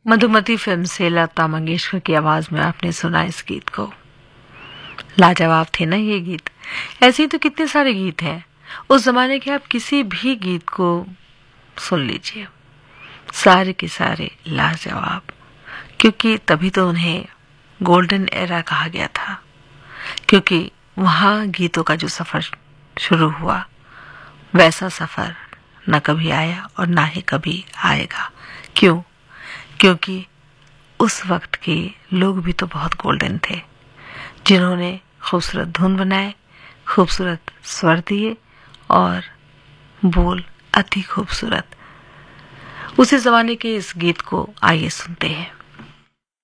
Madhumati film से लता मंगेशकर की आवाज में आपने सुना इस गीत को। लाजवाब थे ना ये गीत। ऐसे ही तो कितने सारे गीत हैं उस जमाने के, आप किसी भी गीत को सुन लीजिए, सारे के सारे लाजवाब, क्योंकि तभी तो उन्हें गोल्डन एरा कहा गया था, क्योंकि वहाँ गीतों का जो सफर शुरू हुआ वैसा सफर न कभी आया और ना ही कभी आएगा। क्यों? क्योंकि उस वक्त के लोग भी तो बहुत गोल्डन थे, जिन्होंने खूबसूरत धुन बनाए, खूबसूरत स्वर दिए और बोल अति खूबसूरत। उसी जमाने के इस गीत को आइए सुनते हैं।